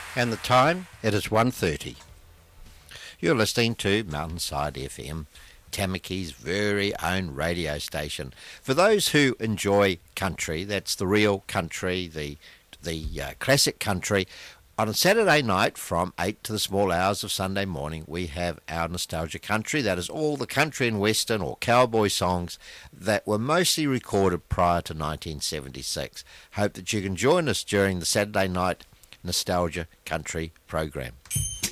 And the time, it is 1:30. You're listening to Mountainside FM, Tamaki's very own radio station. For those who enjoy country, that's the real country, the classic country. On a Saturday night from 8 to the small hours of Sunday morning, we have our Nostalgia Country. That is all the country and western or cowboy songs that were mostly recorded prior to 1976. Hope that you can join us during the Saturday night Nostalgia Country program.